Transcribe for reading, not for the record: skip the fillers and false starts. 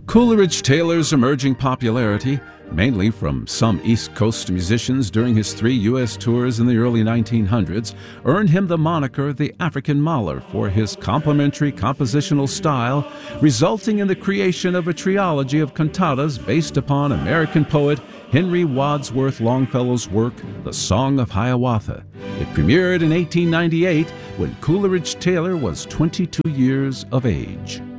Coleridge-Taylor's emerging popularity, mainly from some East Coast musicians during his 3 U.S. tours in the early 1900s, earned him the moniker the African Mahler for his complementary compositional style, resulting in the creation of a trilogy of cantatas based upon American poet Henry Wadsworth Longfellow's work, The Song of Hiawatha. It premiered in 1898 when Coleridge-Taylor was 22 years of age.